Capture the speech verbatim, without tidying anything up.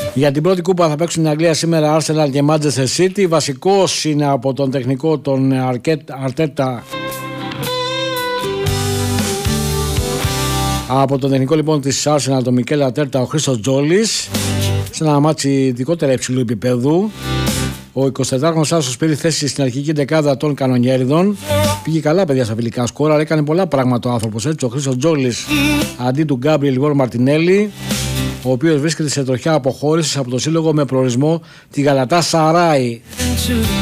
Για την πρώτη κούπα θα παίξουν στην Αγγλία σήμερα Arsenal και Manchester City. Βασικός είναι από τον τεχνικό τον Αρτέτα. Από τον τεχνικό λοιπόν της Arsenal, τον Μικέλ Αρτέτα, ο Χρήστος Τζόλης, σε ένα μάτσι ειδικότερα υψηλού επίπεδου. Ο εικοσιτετράχρονος Άσος πήρε θέση στην αρχική δεκάδα των κανονιέριδων. Πήγε καλά, παιδιά, στα φιλικά σκόρα, αλλά έκανε πολλά πράγματα ο άνθρωπος. Έτσι, ο Χρήστος Τζόλης αντί του Γκάμπριελ Λιβόρ Μαρτινέλη, ο οποίος βρίσκεται σε τροχιά αποχώρησης από το σύλλογο με προορισμό τη Γαλατά Σαράι.